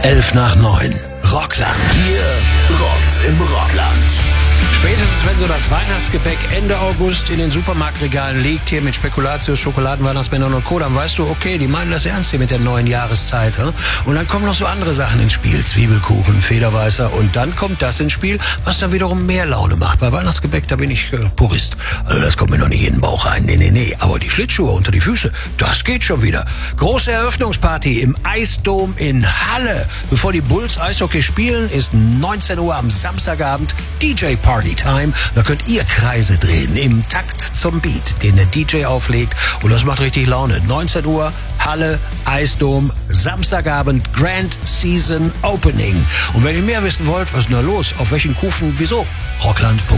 11:05. Rockland. Hier rockt's im Rockland. Spätestens wenn so das Weihnachtsgebäck Ende August in den Supermarktregalen liegt, hier mit Spekulatius, Schokoladen, Weihnachtsmännern und Co., dann weißt du, okay, die meinen das ernst hier mit der neuen Jahreszeit. Und dann kommen noch so andere Sachen ins Spiel, Zwiebelkuchen, Federweißer, und dann kommt das ins Spiel, was dann wiederum mehr Laune macht. Bei Weihnachtsgebäck, da bin ich Purist. Also das kommt mir noch nicht in den Bauch rein, nee. Aber die Schlittschuhe unter die Füße, das geht schon wieder. Große Eröffnungsparty im Eisdom in Halle. Bevor die Bulls Eishockey spielen, ist 19 Uhr am Samstagabend DJ Party Time. Da könnt ihr Kreise drehen im Takt zum Beat, den der DJ auflegt. Und das macht richtig Laune. 19 Uhr, Halle, Eisdom, Samstagabend, Grand Season Opening. Und wenn ihr mehr wissen wollt, was ist denn da los? Auf welchen Kufen, wieso? Rockland.